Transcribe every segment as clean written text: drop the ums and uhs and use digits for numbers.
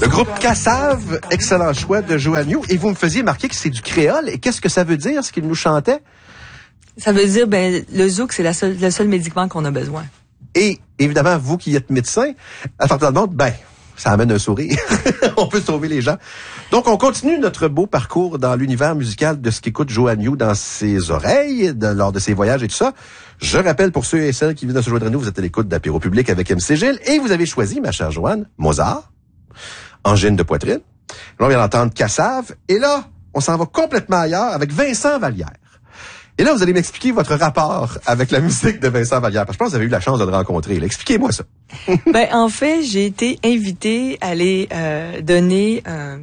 Le groupe Cassave, excellent choix de Joanne. Et vous me faisiez marquer que c'est du créole. Et qu'est-ce que ça veut dire, ce qu'il nous chantait? Ça veut dire, le zouk, c'est le seul médicament qu'on a besoin. Et, évidemment, vous qui êtes médecin, à partir de monde, ça amène un sourire. On peut sauver les gens. Donc, on continue notre beau parcours dans l'univers musical de ce qu'écoute Joanne dans ses oreilles, lors de ses voyages et tout ça. Je rappelle pour ceux et celles qui viennent de se joindre à nous, vous êtes à l'écoute d'Apéro Public avec MC Gilles et vous avez choisi, ma chère Joanne, Mozart, Angine de poitrine. Là, on vient d'entendre Cassave. Et là, on s'en va complètement ailleurs avec Vincent Vallière. Et là, vous allez m'expliquer votre rapport avec la musique de Vincent Vallière. Parce que je pense que vous avez eu la chance de le rencontrer. Expliquez-moi ça. En fait, j'ai été invitée à aller donner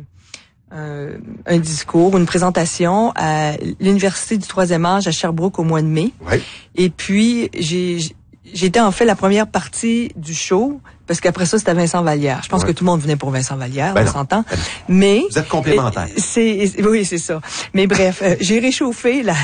un discours, une présentation à l'Université du 3e âge à Sherbrooke au mois de mai. Oui. Et puis, j'étais en fait la première partie du show, parce qu'après ça, c'était Vincent Vallière. Je pense que tout le monde venait pour Vincent Vallière, on s'entend. Mais vous êtes complémentaires. Oui, c'est ça. Mais bref, j'ai réchauffé la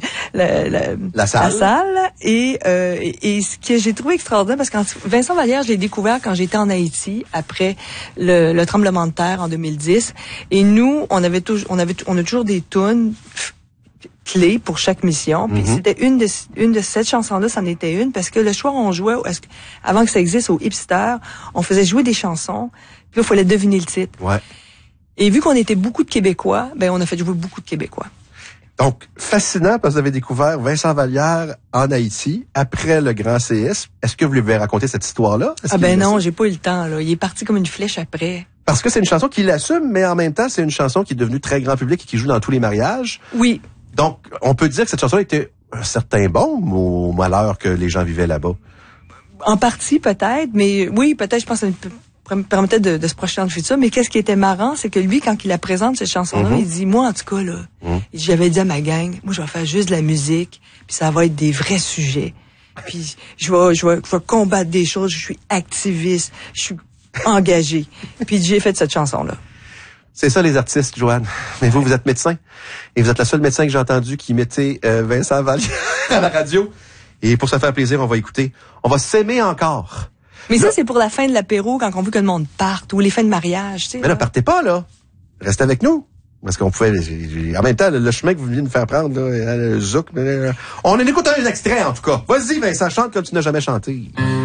salle et ce que j'ai trouvé extraordinaire, parce que Vincent Vallière, je l'ai découvert quand j'étais en Haïti après le tremblement de terre en 2010. Et nous, on a toujours des tunes clés pour chaque mission. Puis c'était une de cette chanson-là, c'en était une, parce que le soir, on jouait, avant que ça existe, au Hipster, on faisait jouer des chansons, puis là, il fallait deviner le titre. Ouais. Et vu qu'on était beaucoup de Québécois, on a fait jouer beaucoup de Québécois. Donc, fascinant, parce que vous avez découvert Vincent Vallière en Haïti, après le grand séisme. Est-ce que vous lui avez raconté cette histoire-là? Non, j'ai pas eu le temps, là. Il est parti comme une flèche après. Parce que c'est une chanson qu'il assume, mais en même temps, c'est une chanson qui est devenue très grand public et qui joue dans tous les mariages. Oui. Donc, on peut dire que cette chanson était un certain baume au malheur que les gens vivaient là-bas. En partie, peut-être, mais oui, peut-être, je pense que ça me permettait de se projeter dans le futur. Mais qu'est-ce qui était marrant, c'est que lui, quand il la présente, cette chanson-là, il dit, moi, en tout cas, là, j'avais dit à ma gang, moi, je vais faire juste de la musique, puis ça va être des vrais sujets. Puis, je vais combattre des choses, je suis activiste, je suis engagé. Puis, j'ai fait cette chanson-là. C'est ça, les artistes, Joanne. Mais vous êtes médecin. Et vous êtes la seule médecin que j'ai entendu qui mettait Vincent Vallière à la radio. Et pour se faire plaisir, on va écouter. On va s'aimer encore. Mais là, ça, c'est pour la fin de l'apéro, quand on veut que le monde parte, ou les fins de mariage, tu sais. Mais là, partez pas, là. Restez avec nous. Parce qu'on pouvait... En même temps, le chemin que vous venez de nous faire prendre, là, le zouk... On en écoute un extrait, en tout cas. Vas-y, Vincent, chante comme tu n'as jamais chanté.